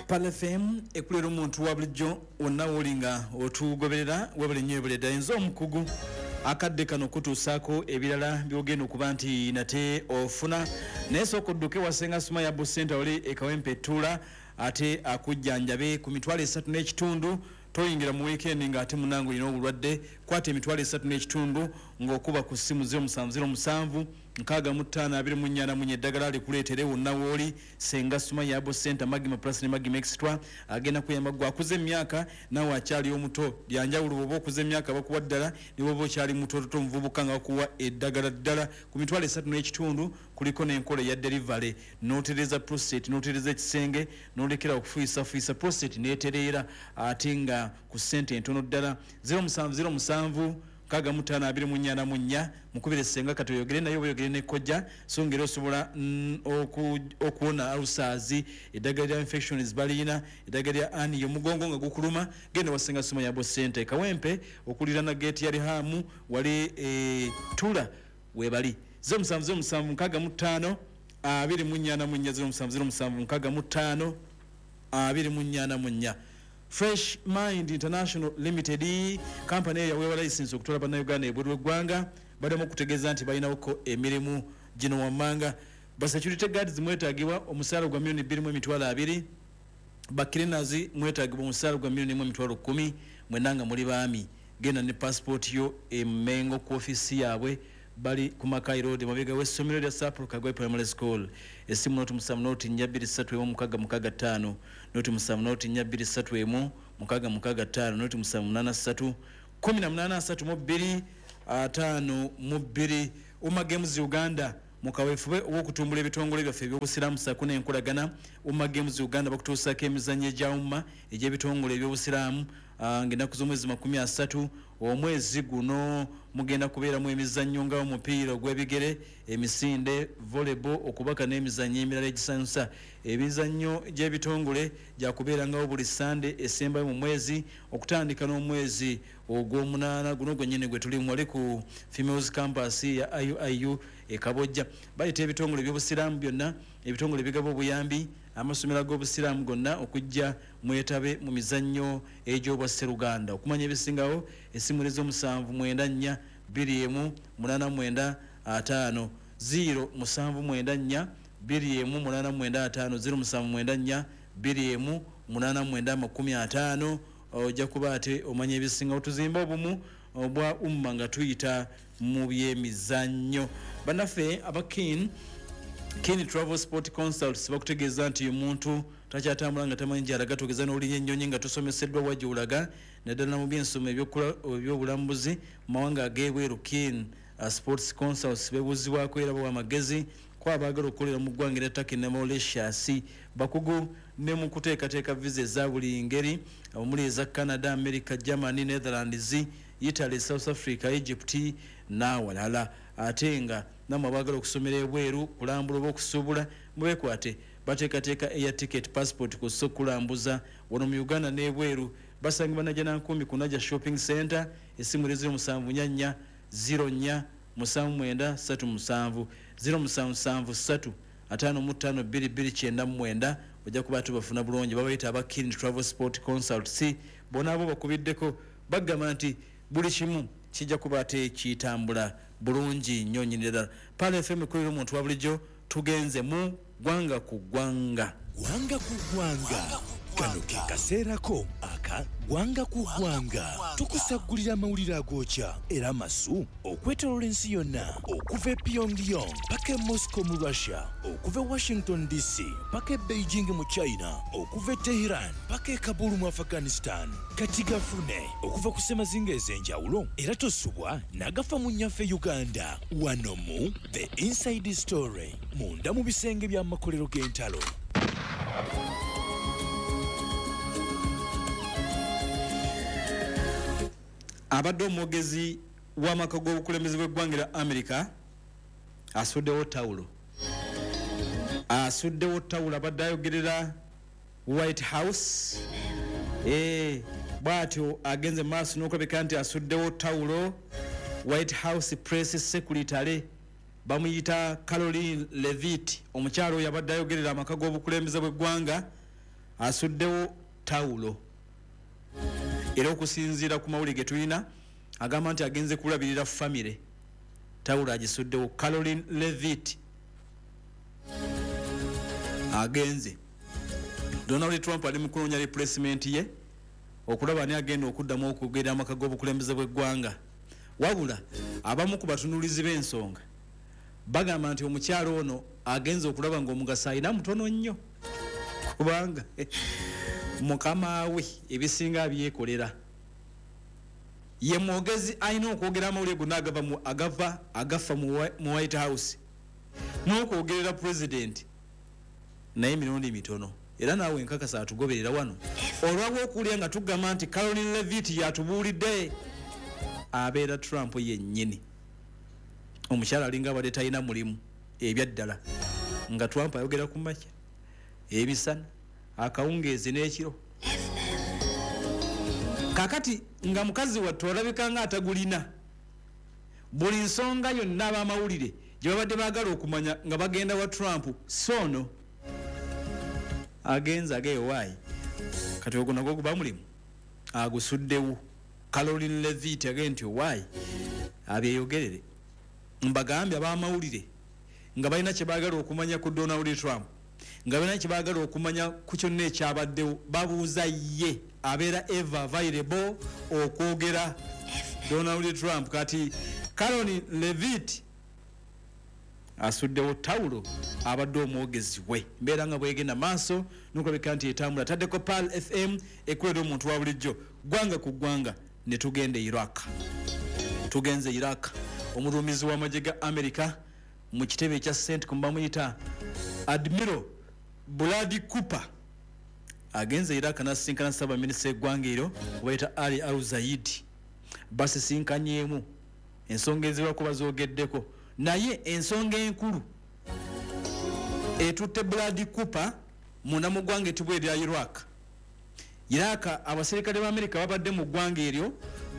Pal FM ekulera omuntu wa bulijjo wonna wolinga otugoberera webale nnyo ebuleda enzo omukugu akadde kano kutuusaako ebirala byogenda okuba nti nate ofuna naye sooka odduke wasenga Sumaya Bull Center oli ekawempe ettula ate akujjanjabe ku mitwalo 3 n'ekitundu toyingira mu weekend nga ate munango ino obulwadde kwata emitwalo 3 n'ekitundu ng'okuba ku ssimu 0707 65 eddagala likuleetere wonna wooli senga Sumaya Bull Center Magima Plus ne Magima Extra agenda kuyamba gwa akuze emyaka nawe akyali omuto byanjawulo bwoba okuze emyaka bakuwa ddala ne bwoba okyali muto toto muvubuka nga bakuwa eddagala ddala ku mitwalo 3 n'ekitundu kuliko n'enkola ya delivery n'otereza prostate n'otereza ekisenge n'olekera okufuuyisa prostate n'etereera ate nga ku ssente entono ddala 0707 kaga mutana 284 mukubire senga katoyogere nayo boyogere ne kojja so ngero osobola okuona alusazi eddagala lya infections balina eddagala lya ani yomugongo nga gukuluma genda wasenga Sumaya Bull Center kawempe okulira na gate ya Rihamu wali tula webali 0707 kaga mutano 284 kaga mutano 284 Fresh Mind International Limited company ya wewa license okutola bana Uganda ebweru eggwanga badamo kutegeeza nti balinawo emirimu gino wammanga security guards mwetaagibwa omusaala gwa $2,200 bakirinazi mwetaagibwa omusaala gwa $1,1000 mwenanga muli baami genda ne passport yo emengo ku office yaabwe bali ku Makai Road mabega w'essomero lya Sapro Kagwe Primary School esimu noti musamu noti nyabiri 3 noti musamu noti nyabiri 3 5 noti musamu 83 18 5 Games Uganda mukawefube okutumbula ebitongole byaffe ebyobusiramu sakuna enkolagana Games Uganda bakutuusako emizannyo egyawumma egy'ebitongole ebyobusiramu ng'ennaku z'omwezi 30 omwezi guno mugenda kubeeramu emizannyo nga omupiira ogw'ebigere emisinde volleyball okubaka n'emizannyo emirala egisanyusa emizannyo gy'ebitongole gyakubeerangawo buli Sunday esembayo mu mwezi okutandika n'omwezi ogw'omunaana guno gwennyini gwe tulimu wali ku Females Campus ya IUIU ekabojja bayita ebitongole by'obusiraamu byonna ebitongole bigaba obuyambi amasomero g'obusiraamu gonna okujja mwetabe mu mizannyo egy'obwasseruganda okumanya ebisingawo esimu ez'omusanvu 94 21 89 5 0794 21 89 0 0794 ojja kuba ate omanya ebisingawo tuzimba obumu obwa umma nga tuyita mu byemizannyo bannaffe abakin Kini Travel Sport Consults bakutegeeza nti omuntu takyatambula nga tamanyi gy'alaga togeza n'olinnya ennyonyi nga tosomeseddwa wajja olaga naddala mu by'ensoma ebyobulambuzi mu mawanga ag'ebweru Kini Sports Consults beebuuzibwako era bawa amagezi ko abaagala okukolera mu ggwanga erya Turkey ne Mauritius bakugu ne mu kuteekateeka visa eza buli ngeri omuli eza Canada, America, Germany, Netherlands, Italy, South Africa, Egypt n'awalala ate nga namwe abaagala okusomera ebweru kulambula oba okusuubula mubeekwate bateekateeka air ticket passport kussa okulambuza wano mu Uganda n'ebweru basangibwa Najja Nankumbi ku Najja Shopping Center essimu 0774 04 7937 0773 552299 ojja kuba tubafuna bulungi babayita aba Kin Travel Sport Consults bona abo bakubiddeko bagamba nti buli kimu kijja kuba ate kitambula bulungi nnyo nnyini Pal FM kulira omuntu wa bulijjo tugenze mu gwanga ku gwanga kano ke kaseerako aka gwanga ku gwanga tukusagulira amawulire agokya era masu okwetoloola ensi yonna okuva e Pyongyang paka e Moscow mu Russia okuva e Washington DC paka e Beijing mu China okuva e Tehran paka e Kabul mu Afghanistan kati gafune okuva ku semazinga ez'enjawulo era tosubwa n'agafa mu nnyaffe Uganda wano mu The Inside Story munda mu bisenge by'amakolero g'entalo. Abadde omwogezi w'amaka g'obukulembeze bw'eggwanga lya America asuddewo tawulo abadde ayogerera White House bw'atyo agenze maaso n'okulabika nti asuddewo tawulo White House Press Secretary bamuyita Caroline Levitt omukyalo oyo abadde ayogerera amaka g'obukulembeze bw'eggwanga asuddewo tawulo era okusinziira ku mawulire ge tulina agamba nti agenze kulabirira famire tawulo agisuddewo. Caroline Levitt agenze. Donald Trump ali mu kunoonya replacement ye okulaba ani agenda okuddamu okugenda amaka g'obukulembeze bw'eggwanga. Wabula abamu ku batunuulizi b'ensonga bagamba nti omukyalo ono agenze okulaba ng'omugaso alina mutono nnyo kubanga mukama we ebisinga abyekolera. Ye mwogezi alina okwogera amawulire gonna agafa mu White House n'okwogerera president naye emirundi mitono. Era naawe nkakasa atugoberera wano olwabwo okuwulira nga tugamba nti Caroline Levitt yatubuulidde abeera Trump yennyini. Omukyala alinga abadde talina mulimu ebyaddala nga Trump ayogera ku makya ebisana akawungeezi n'ekiro. Kakati nga mukazi wattu olabika nga atagulina buli nsonga yonna ab'amawulire gye babadde baagala okumanya nga bagenda wa Trump soono agenza agewaayi kati ogwo nagwo guba mulimu agusuddewo. Caroline Levitt agenda nti owaayi abyeyogerere mbagambye ab'amawulire nga balina kye baagala okumanya ku Donald Trump nga balina kye baagala okumanya ku kyonna ekyabaddewo babuuza ye abeera ever available okwogera Donald Trump. Kati Caroline Levitt asuddewo tawulo abadde omwogezi we. Mbeera nga bwegenda maaso nukulabika nti etambula taddeko Pal FM ekulera omuntu wa bulijjo gwanga ku gwanga ne tugenda Iraq. Tugenze Iraq. Omulumizi w'amagye ga America mu kitebe ekya CENTCOM bamuyita Admiral Brad Cooper agenze Iraq n'asisinkana Ssaabaminisita eggwanga eryo bayita Ali Al-Zaid. Basisinkanyemu ensonga ezirako bazoogeddeko naye ensonga enkulu etutte Brad Cooper munda mu ggwanga ettibwa erya Iraq. Iraq abaserikale b'Amerika babadde mu ggwanga eryo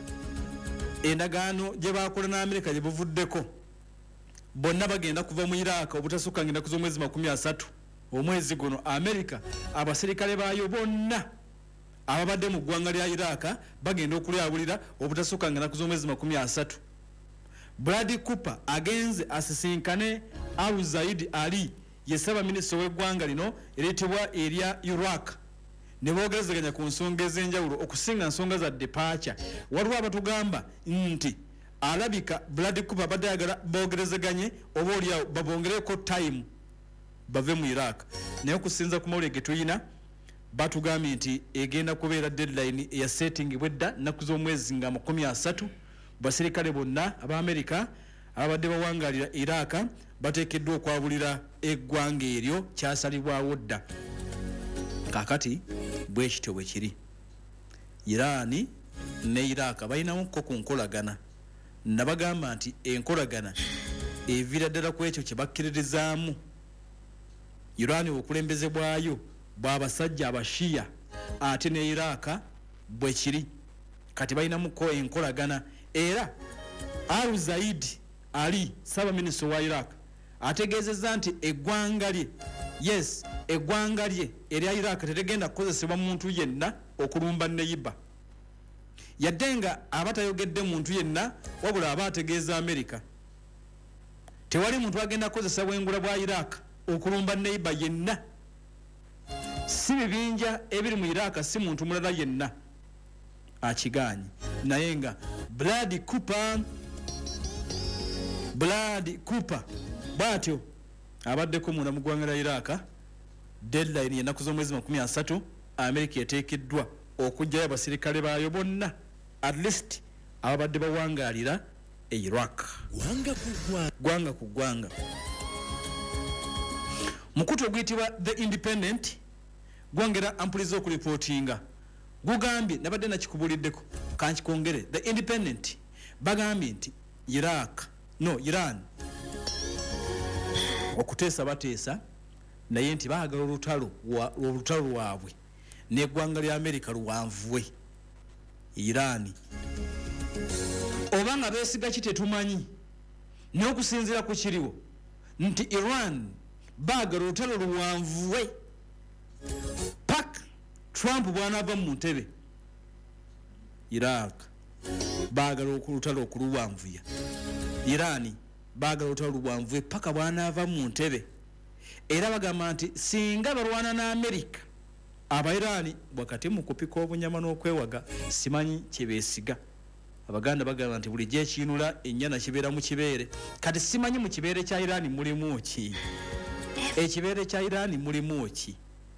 endagaano gye baakola n'Amerika gye buvuddeko bonna bagenda kuva mu Iraq obutasukka ngenda ku z'omwezi 30 omwezi guno. Amerika abaserikale baayo bonna ababadde mu ggwanga lya Iraq bagenda okulyabulira obutasukka ngenda ku z'omwezi 30. Brad Cooper agenze asisinkane Al-Zaid Ali ye Ssaabaminisita w'eggwanga lino eriyitibwa erya Iraq ne boogerezeganya ku nsonga ez'enjawulo okusinga nsonga za departure. Waliwo abatugamba nti alabika Brad Cooper badde ayagala boogerezeganye oba oliawo babongereko time bave mu Iraq naye okusinza ku mawulire ge tulina batugambye nti egenda kubeera deadline eya setting bwedda nnaku z'omwezi nga 30. Baserikale bonna ab'Amerika abadde bawangalira Iraq bateekeddwa okwabulira eggwanga eryo kyasalibwawo dda. Kakati bwe kityo bwe kiri. Irani ne Iraq balinamuko ku nkolagana nabagamba nti enkolagana evira ddala ku ekyo kye bakkiririzaamu. Irani obukulembeze bwayo bw'abasajja abashiya ate ne Iraq bwe kiri kati balinamuko enkolagana. Era Al-Zaid Ali Ssaabaminisita wa Iraq ategeezezza nti eggwanga lye eggwanga lye erya Iraq teregenda kukozesebwa muntu yenna okulumba neyiba yadde nga abatayogedde muntu yenna wabula aba ategeeza Amerika tewali muntu agenda kukozesa bwengula bwa Iraq okulumba neyiba yenna. Si bibinja ebiri mu Iraq si muntu mulala yenna akiganye naye nga Brad Cooper bwatyo abaddeko munda mu ggwanga lya Iraq. Deadline y'ennaku z'omwezi 30 Amerika eteekeddwa okugyayo abaserikale baayo bonna at least ababadde bawangaalira e Iraq. Gwanga ku gwanga. Mukutu oguyitibwa The Independent gwongera ampuliza okuripootinga gugambye nabadde nakikubuliddeko kankikongere. The Independent bagambye nti Iran okuteesa bateesa naye nti baagala olutalo lwabwe n'eggwanga lya Amerika luwanvuwe. Iran oba nga beesiga ki tetumanyi n'okusinziira ku kiriwo nti Iran baagala olutalo luwanvuwe paka Trump bw'anaava mu ntebe Iraq baagala okulutalo okuluwanvuya, Iran baagala olutalo luwanvuye paka bw'anaava mu ntebe, era bagamba nti singa balwana na America Abairani wakati mu kupika obunyama n'okwewaga simanyi kyebeesiga. Abaganda bagamba nti buli gye kinula ennyana kibeera mu kibeere, kati simanyi mu kibeere kya Iran mulimu ki, ekibeere kya Iran mulimu ki,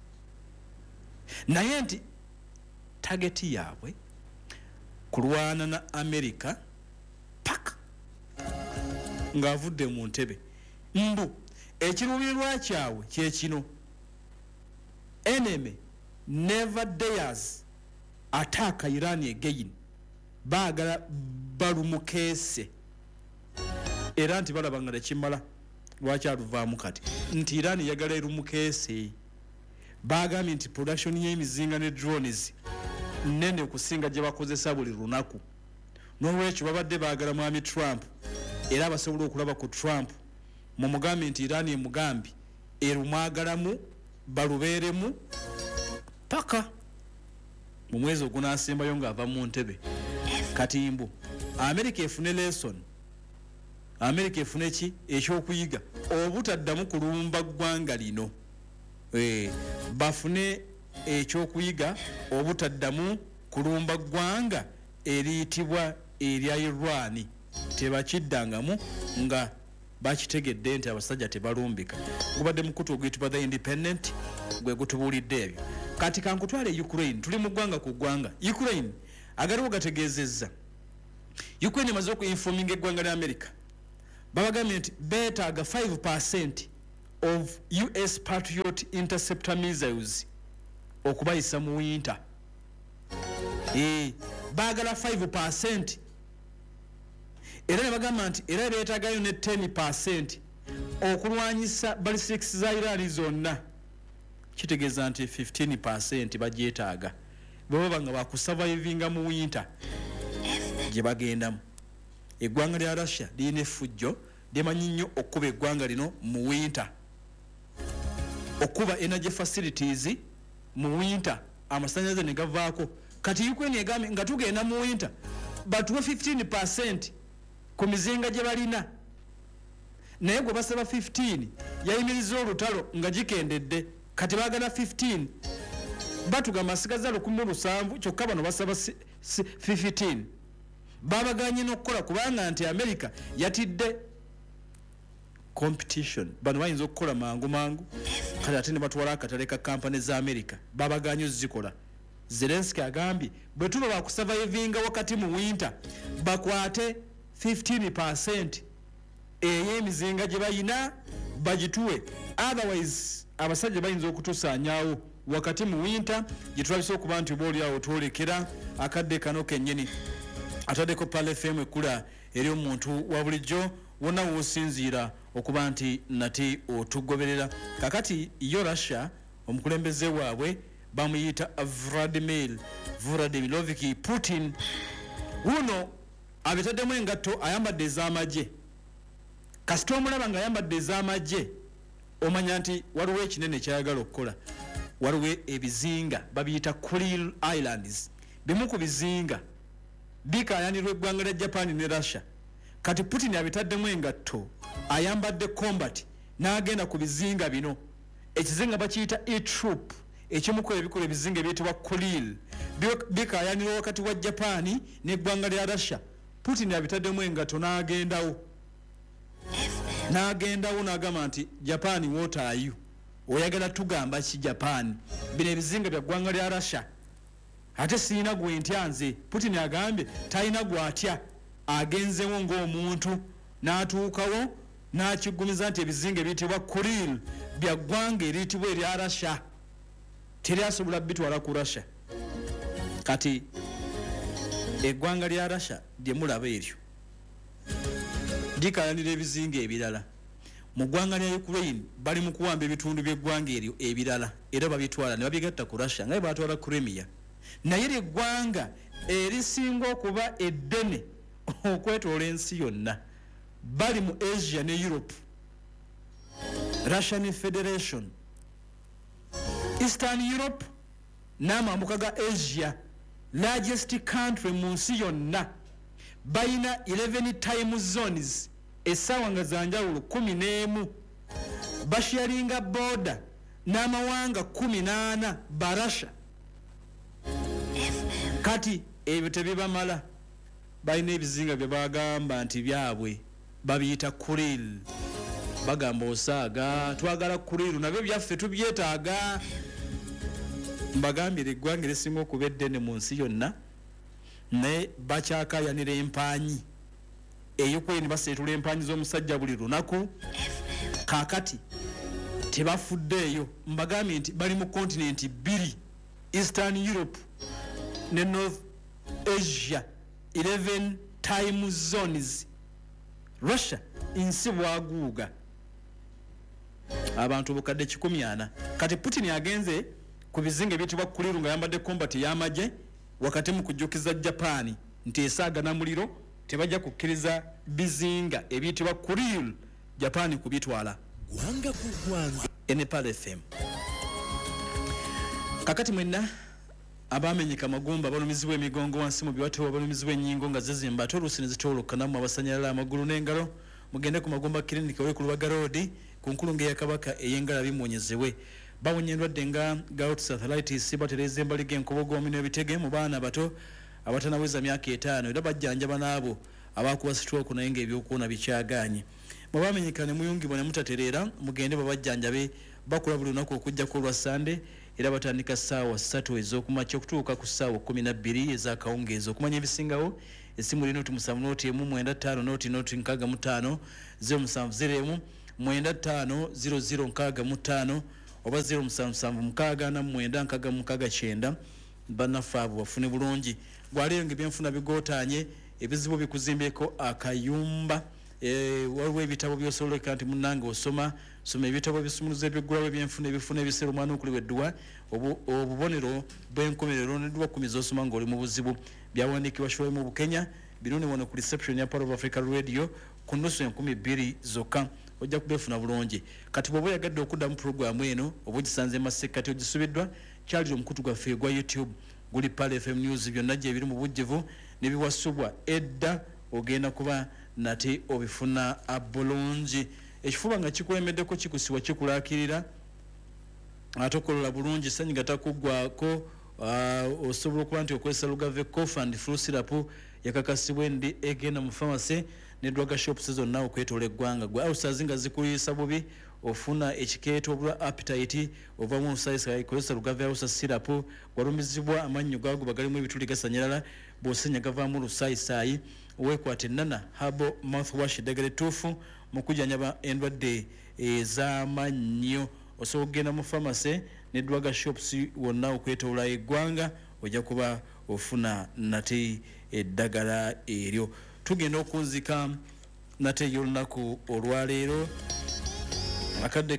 naye nti tageti yaabwe kulwana na America paka ng'avudde mu ntebe. Mbu ekiruubirirwa kyabwe kye kino: enemy never dares attack Iran again. Baagala balumukeese era nti balaba nga tekimala lwaki aluvaamu kati nti Iran yagala erumukeese. Bagambye nti production y'emizinga ne drones nene okusinga gye bakozesa buli lunaku, n'olwekyo babadde baagala mwami Trump era basobola okulaba ku Trump mu mugambi nti Iran emugambi erumwagalamu balubeeremu paka mu mwezi ogunaasembayo ng'ava mu ntebe. Kati mbu America efune lesson, America efune ki ekyokuyiga obutaddamu kulumba ggwanga lino, bafune ekyokuyiga obutaddamu kulumba ggwanga eriyitibwa erya Iran. Tebakiddangamu nga bakitegedde nti abasajja tebalumbika. Gubadde mukutu oguyitibwa The Independent gwe gutubuulidde ebyo. Kati kankutwale Ukraine, tuli mu ggwanga ku ggwanga. Ukraine agaliwo gategeezezza Ukraine emaze okuinforminga eggwanga lya America, babagambye nti beetaaga 5% of US Patriot interceptor missiles okubayisa mu winter. Baagala 5%, era ne bagamba nti era beetaagayo ne 10% okulwanyisa ballistics za Iran zonna. Kitegeeza nti 15% bagyetaaga baba nga bakusurvivinga mu winter gye bagendamu. Eggwanga lya Russia lirina effujjo lyemanyi nnyo okuba eggwanga lino mu winter, okuba energy facilities mu winter, amasannyalaze ne gavaako. Kati Ukraine egambye nga tugenda mu winter batuwe 15% ku mizinga gye balina, naye gwe basaba 15 yayimiriza olutalo nga gikendedde. Kati baagala 15, batugamba asigaza 17 kyokka bano basaba 15. Babaganye n'okukola kubanga nti America yatidde competition, bano bayinza okukola mangu kati ate ne batwala akatale ka kampani za America babaganye zikola. Zelensky agambye bwe tuba bakusurvivinga wakati mu winter bakwate 15% ey'emizinga gye bayina bagituwe, otherwise abasajja bayinza okutusaanyaawo wakati mu winter gye tulabisa okuba nti obaoliawo twolekera akadde kano kennyini. Ataddeko Pale FM ekkula eri omuntu wa bulijjo wonna w'osinziira okuba nti nati otugoberera. Kakati yo Russia omukulembeze waabwe bamuyita Vladimirovich Putin. Wuno abetaddemu engatto ayambadde ez'amagye. Kasita omulaba nga ayambadde ez'amagye omanya nti waliwo ekinene kyayagala okukola. Waliwo ebizinga babiyita Kuril Islands, bimu ku bizinga bikaayanirwa eggwanga lya Japan ne Russia. Kati Putin abitaddemu engatto ayambadde combat n'agenda ku bizinga bino. Ekizinga bakiyita E-Troop, ekimu ku ebikola ebizinga ebiyitibwa Kuril, bikaayanirwa wakati wa Japan n'eggwanga lya Russia. Putin abitaddemu engatto n'agendawo n'agamba nti Japan what are you? Oyagala tugamba ki Japan? Bino ebizinga bya ggwanga lya Russia. Ate siina gwe ntya nze. Putin agambye talina gwatya, agenzewo ng'omuntu n'atuukawo n'akiggumiza nti ebizinga ebiyitibwa Kuril bya ggwanga eriyitibwa erya Russia, teryasobola bitwala ku Russia. Kati eggwanga lya Russia lye mulaba eryo likaayanira ebizinga ebirala. Mu ggwanga lya Ukraine bali mu kuwamba ebitundu by'eggwanga eryo ebirala era babitwala ne babigatta ku Russia nga batwala Crimea. Naye eggwanga erisinga okuba eddene okwetoola ensi yonna bali mu Asia ne Europe, Russian Federation, Eastern Europe n'amambuka ga Asia largest country mu nsi yonna bayina 11 time zones essaawa nga zanjawulo 11 basharinga border n'amawanga 18 barasha kati ebyo tebibamala bayina ebizinga bye bagamba nti byabwe babiyita Kuril bagamba osaaga twagala Kuril nabyo byaffe tubyetaaga mbagambire eggwanga erisinga okuba eddene mu nsi yonna ne bakyakayanira empanyi ey'okweni baseetula empanyi z'omusajja buli lunaku kaakati tebafuddeeyo mbagambye nti bali mu kontinenti 2 Eastern Europe ne North Asia 11 time zones Russia insi bwaguuga abantu bukadde 140 kati Putin agenze ku bizinga byitibwa Kuril nga yambadde combat y'amagye wakati mu kujjukiza Japan nti esaaga na muliro tebajja kukkiriza bizinga ebyitibwa Kuril Japan kubitwala gwanga ku gwanga Nepal FM kakati mwenna abamenyeka magumba balumizibwa emigongo wansi mu biwato balumizibwa ennyingo nga zizimba tolusi ne zitolokanamu abasanyalala amagulu n'engalo mugende ku magumba clinic we ku Lubaga Road ku nkulunge ya Kabaka ey'engala bimunyezebwe bawonye endwadde nga gout arthritis batereza embaliga enkobogomi n'ebitege mu baana bato abatanaweza myaka 5 era bajjanjaba n'abo abakuba stroke naye ng'ebyokuwona bikyaganye mu bamenyeka ne muyungibwa ne mutatereera mugende babajjanjabe bakula buli lunaku okujjako olwa Sande era batandika ssaawa 3 ez'okumakya okutuuka ku ssaawa 12 ez'akawungeezi okumanya ebisingawo essimu lino tumusaamu noti emu 95 noti 65 070 950065 oba 0776 bannaffe abo bafune bulungi gwaleero ng'ebyenfuna bigootanye ebizibu bikuzimbeko akayumba waliwo ebitabo byosoleka nti munnange osoma soma ebitabo bisumuluza ebyeggulawo ebyenfuna ebifuna ebiseera omwana okuli weddwa obubonero bw'enkomerero neddwa 10 z'osoma ng'oli mu buzibu byawandiikibwa showemu mu Bukenya biruni wano ku reception ya Power of Africa Radio ku nnusu 12 zokka ojja kubefuna bulungi kati bw'oba oyagadde okuddamu puroguramu eno oba ogisanze masekati ogisubiddwa kyalira omukutu gwaffe gwa YouTube guli Pal FM News byonna gye biri mu bujjivu nebiwasubwa edda ogenda kuba nate obifuna bulungi ekifuba nga kikulemeddeko kikusibwa kikulaakirira atokolola bulungi sanyiga takuggwako osobola okuba nti okozesa Lugave cough and flu syrup yakakasibwa endi egenda mu pharmacy ne drug shops zonna okwetoola eggwanga gwe ulcers nga zikuliisa bubi ofuna ekikeeto obula appetite ovamu olusayisa ekozesa Lugave ulcer syrup walumizibwa amannyo gaago bagalimu ebituli gasanyalala bw'osenya gavaamu olusaayisayi weekwata ennana herbal mouthwash eddagala ettuufu mu kujjanjaba endwadde ez'amannyo osobola okugenda mu pharmacy ne drug shops wonna okwetoola eggwanga ojja kuba ofuna nate eddagala eryo tugenda okunzika nate ey'olunaku olwaleero akadde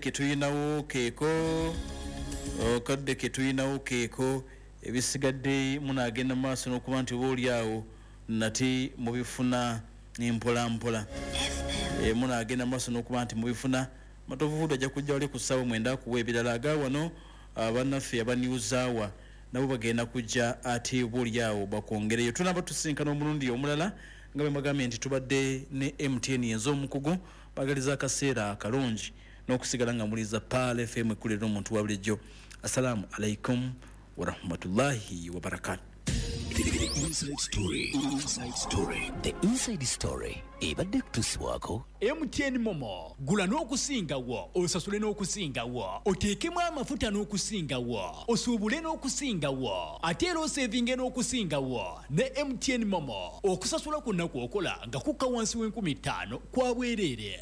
ke tuyinawo keeko ebisigadde munaagenda mu maaso n'okuba nti oba oliawo nate mubifuna mpolampola munaagenda mu maaso n'okuba nti mubifuna matovuvudu ajja kujja wali ku ssaawa 9 kuwa ebirala aga wano abannaffe abaniuzawa nabo bagenda kujja ate oba oliawo bakwongereyo tunaba tusinkana omulundi omulala nga bemagambye nti tubadde ne MTN ez'omukugu bagaliza akaseera akalungi n'okusigala nga muliza Pal FM ekulira omuntu wa bulijjo. Assalamu alaikum warahmatullahi wabarakatuh. The inside story. The inside story. Ebadde kutusibwako MTN Momo gula n'okusingawo osasule n'okusingawo oteekemu amafuta n'okusingawo osuubule n'okusingawo ate era osevinge n'okusingawo ne MTN Momo okusasula kwonna kwokola nga kukka wansi w'15,000 kwa bwereere.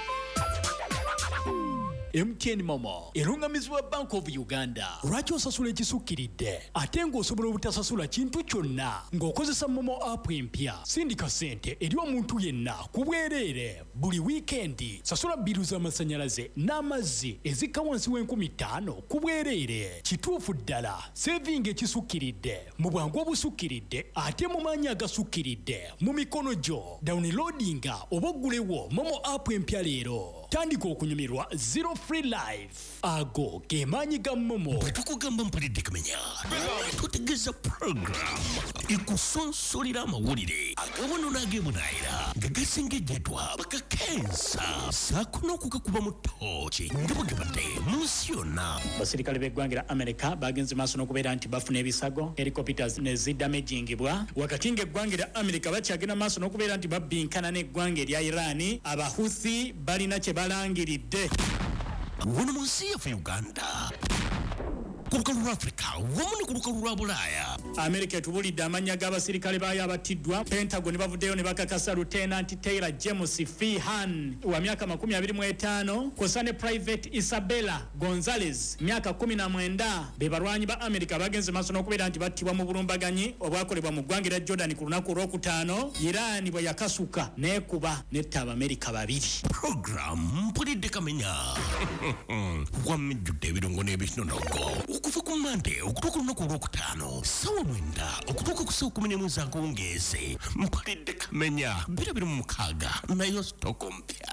MTN Momo erungamizibwa Bank of Uganda. Lwaki osasula ekisukkiridde ate ng'osobola obutasasula kintu kyonna ng'okozesa Momo app empya? Sindika ssente eri omuntu yenna ku bwereere buli wiikendi. Sasula biru z'amasannyalaze n'amazzi ezikka wansi w'15,000 ku bwereere. Kituufu ddala saving ekisukkiridde mu bwangu obusukkiridde ate mu maanyi agasukkiridde mu mikono gyo. Downloadinga oba oggulewo Momo app empya leero. tandika okunyumirwa Zero Free Life. Ago ge maanyi ga Momo. Bwe tukugamba mpulidde kamenya tutegeeza program ekusonsolera amawulire agawano n'ageemunaayira nga gasengejjedwa bakakensa saako n'okugakuba mu ttooki nga bwegebadde mu nsi yonna. Basirikale b'eggwanga lya America bagenze maaso n'okubeera nti bafuna ebisago helicopters ne zidamagingibwa wakati ng'eggwanga lya America bakyagenda maaso n'okubeera nti babbinkana n'eggwanga erya Iran. Abahuthi balina kye balangiridde wano mu nsi yaffe Uganda ku lukalu lwa Africa wamu ne ku lukalu lwa Bulaaya. America etubulidde amannya g'abasirikale baayo abatiddwa. Pentagon bavuddeyo ne bakakasa Lieutenant Taylor James Feehan wa myaka 25 kosa ne Private Isabella Gonzalez myaka 19 be balwanyi ba America bagenze maaso n'okubeera nti battibwa mu bulumbaganyi obwakolebwa mu ggwanga lya Jordan ku lunaku olwokutaano. Iran bwe yakasuka n'ekuba netta Abamerica babiri. Program mpulidde kamenya wamijjudde ebirungo n'ebinonogo okuva ku Mande okutuuka olunaku olwokutaano ssaawa 9 okutuuka ku ssaawa 11 akawungeezi. Mpulidde kamenya 26 nayo sitoko mpya.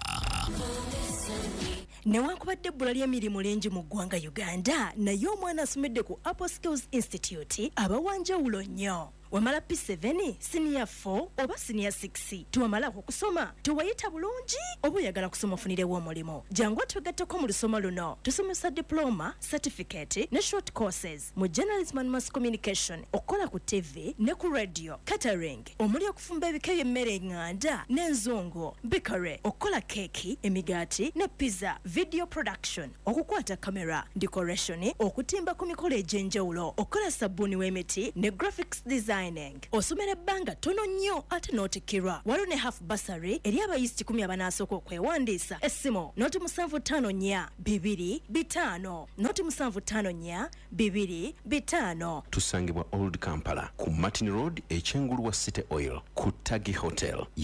Newankubadde ebbula ly'emirimu lingi mu ggwanga Uganda, naye omwana asomedde ku Apple Skills Institute abawanjawulo nnyo. Wamala P7, senior 4 oba senior 6 tuwamala okusoma tuwayita bulungi oba oyagala kusoma ofunirewo omulimu. Jangu tugatteko mu lusoma luno tusomesa diploma, certificate ne short courses mu journalism and mass communication, okukola ku TV ne ku radio, catering, omuli okufumba ebika by'emmere enganda n'enzungu, bakery, okukola keeki, emigaati ne pizza, video production, okukwata kamera, decoration, okutimba ku mikolo egy'enjawulo, okukola sabbuuni w'emiti ne graphics design. Osomera ebbanga tono nnyo ate n'otikirwa. Waliwo ne half bursary eri abayizi 10 abanasooka okwewandiisa. Essimu noti 754 225 noti 754 225. Tusangibwa Old Kampala ku Martin Road ekyengulu wa City Oil ku Tagi Hotel.